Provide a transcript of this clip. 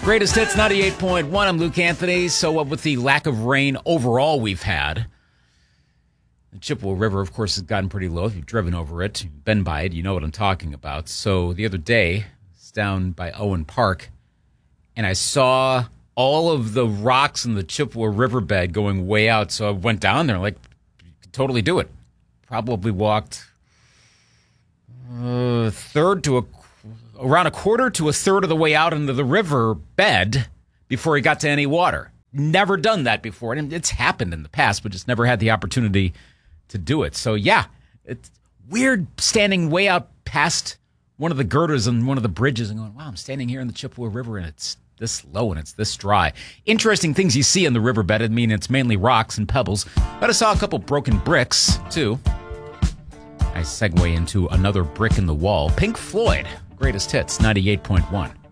Greatest Hits 98.1. I'm Luke Anthony. So with the lack of rain overall we've had, the Chippewa River, of course, has gotten pretty low. If you've driven over it, you've been by it, you know what I'm talking about. So the other day, it's down by Owen Park, and I saw all of the rocks in the Chippewa riverbed going way out. So I went down there, like, you could totally do it. Probably walked around a quarter to a third of the way out into the river bed before he got to any water. Never done that before. And it's happened in the past, but just never had the opportunity to do it. So, yeah, it's weird standing way out past one of the girders on one of the bridges and going, wow, I'm standing here in the Chippewa River and it's this low and it's this dry. Interesting things you see in the riverbed. I mean, it's mainly rocks and pebbles. But I saw a couple broken bricks, too. I segue into another brick in the wall. Pink Floyd, Greatest Hits 98.1.